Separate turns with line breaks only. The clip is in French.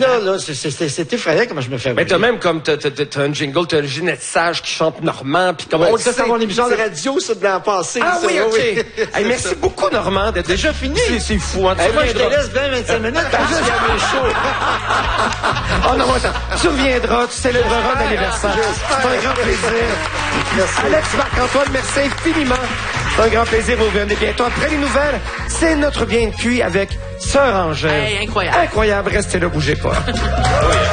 là, c'est effrayant comment je me fais.
Mais t'as même comme, t'as un jingle, t'as Ginette Sage qui chante Normand, puis comme
on dit ça dans mon émission de radio, ça, de l'an passé.
Ah
ça,
oui, OK. Hey, merci beaucoup, Normand, d'être déjà fini. C'est fou, hein.
Moi, je te laisse 20-25 minutes, parce qu'il y avait chaud.
Oh non, attends. Tu reviendras, tu célébreras l'anniversaire. C'est un grand plaisir.
Merci.
Alex Marc-Antoine, merci infiniment. C'est un grand plaisir. Vous revenez bientôt. Après les nouvelles, c'est notre bien de cuit avec Sœur Angèle.
Hey, incroyable.
Incroyable. Restez là, bougez pas.